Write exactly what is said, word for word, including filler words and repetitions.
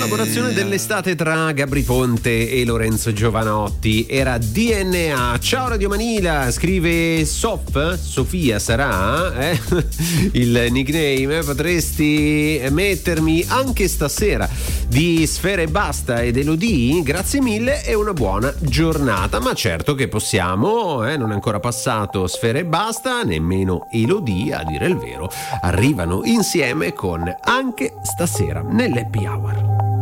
collaborazione dell'estate tra Gabry Ponte e Lorenzo Giovanotti era D N A. Ciao Radio Manila, scrive Sof, Sofia sarà eh? il nickname. Potresti mettermi anche stasera di Sfera Ebbasta ed Elodie? Grazie mille e una buona giornata. Ma certo che possiamo, eh? Non è ancora passato Sfera Ebbasta, nemmeno Elodie, a dire il vero. Arrivano insieme con Anche stasera nell'Happy Hour.